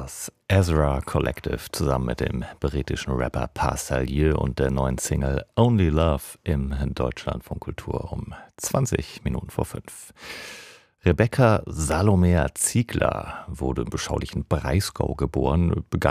das Ezra Collective zusammen mit dem britischen Rapper Pascal und der neuen Single Only Love im Deutschlandfunk Kultur um 20 Minuten vor 5. Rebecca Salomea Ziegler wurde im beschaulichen Breisgau geboren, begann